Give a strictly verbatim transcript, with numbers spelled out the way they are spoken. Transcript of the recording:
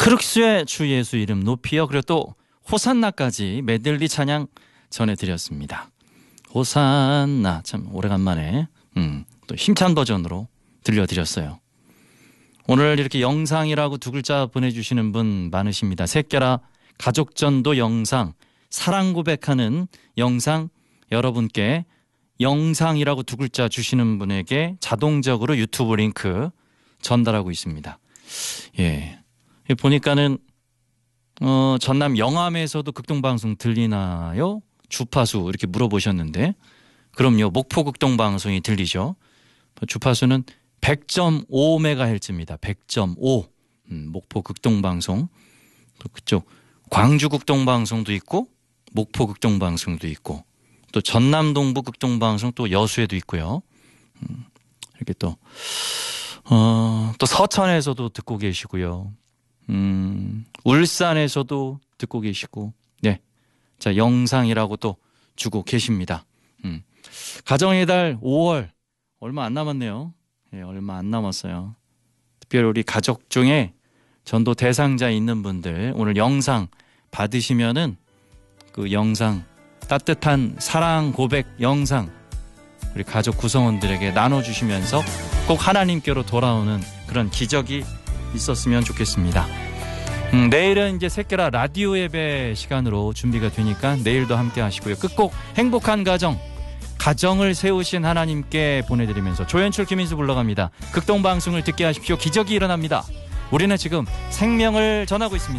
크룩스의 주 예수 이름 높이요. 그리고 또 호산나까지 메들리 찬양 전해드렸습니다. 호산나 참 오래간만에 음, 또 힘찬 버전으로 들려드렸어요. 오늘 이렇게 영상이라고 두 글자 보내주시는 분 많으십니다. 새끼라 가족전도 영상, 사랑 고백하는 영상, 여러분께 영상이라고 두 글자 주시는 분에게 자동적으로 유튜브 링크 전달하고 있습니다. 예, 보니까는 어, 전남 영암에서도 극동방송 들리나요? 주파수 이렇게 물어보셨는데, 그럼요, 목포 극동방송이 들리죠. 주파수는 백 점 오 메가헤르츠입니다. 백 점 오. 음, 목포 극동방송. 또 그쪽 광주 극동방송도 있고 목포 극동방송도 있고 또 전남 동부 극동방송 또 여수에도 있고요. 음, 이렇게 또, 어, 또 서천에서도 듣고 계시고요. 음, 울산에서도 듣고 계시고, 네. 자, 영상이라고 또 주고 계십니다. 음. 가정의 달 오월 얼마 안 남았네요. 예, 얼마 안 남았어요. 특별히 우리 가족 중에 전도 대상자 있는 분들 오늘 영상 받으시면은 그 영상 따뜻한 사랑 고백 영상 우리 가족 구성원들에게 나눠주시면서 꼭 하나님께로 돌아오는 그런 기적이 있었으면 좋겠습니다. 음, 내일은 이제 새끼라 라디오 예배 시간으로 준비가 되니까 내일도 함께 하시고요. 끝곡 행복한 가정, 가정을 세우신 하나님께 보내드리면서 조연출 김인수 불러갑니다. 극동방송을 듣게 하십시오. 기적이 일어납니다. 우리는 지금 생명을 전하고 있습니다.